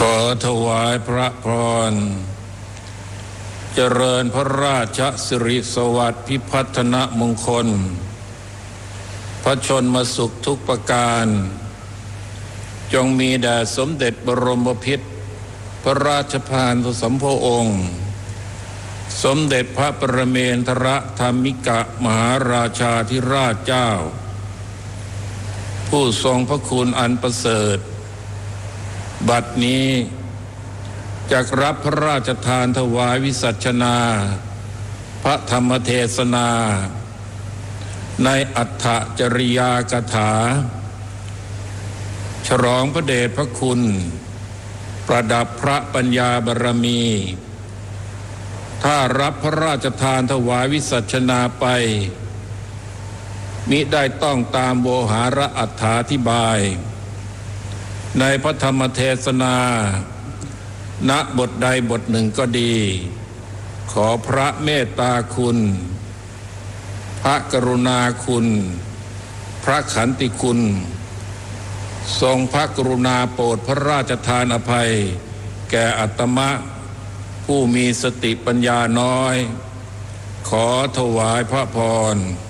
อถวายพระพรเจริญพระราชสิริสวัสดิ์พิพัฒนมงคลพระชนมสุขทุกประการจงมีแด่สมเด็จบรมพิตรพระราชทานสมภองค์สมเด็จพระปรเมนทรธรรมิกมหาราชาธิราชเจ้าผู้ทรงพระคุณอันประเสริฐบัดนี้จักรับพระราชทานถวายวิสัชนาพระธรรมเทศนาในอัฏฐจริยากถาฉลองพระเดชพระคุณประดับพระปัญญาบารมีถ้ารับพระราชทานถวายวิสัชนาไปมิได้ต้องตามโวหารอัฏฐาธิบายในพระธรรมเทศนาณบทใดบทหนึ่งก็ดีขอพระเมตตาคุณพระกรุณาคุณพระขันติคุณทรงพระกรุณาโปรดพระราชทานอภัยแก่อาตมะผู้มีสติปัญญาน้อยขอถวายพระพร